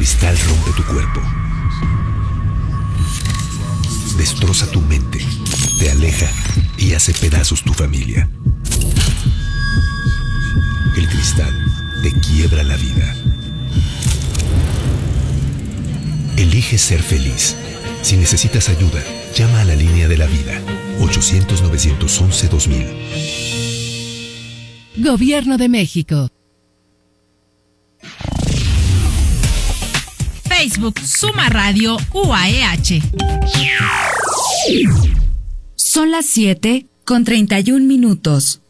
cristal rompe tu cuerpo. Destroza tu mente, te aleja y hace pedazos tu familia. El cristal te quiebra la vida. Elige ser feliz. Si necesitas ayuda, llama a la línea de la vida. 800-911-2000. Gobierno de México. Facebook Suma Radio UAEH. Son las 7:31.